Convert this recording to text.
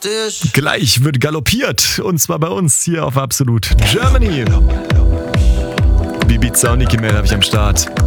dich. Gleich wird galoppiert. Und zwar bei uns hier auf Absolut Germany. Ibiza und Nicki Mel habe ich am Start.